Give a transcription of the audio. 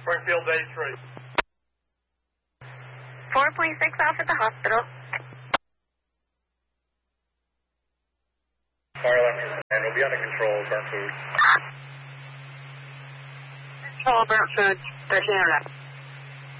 Springfield Day 3. 4 police 6 off at the hospital. Fire alarm and we'll be under control, burnt food. Control, burnt food, 13 or left.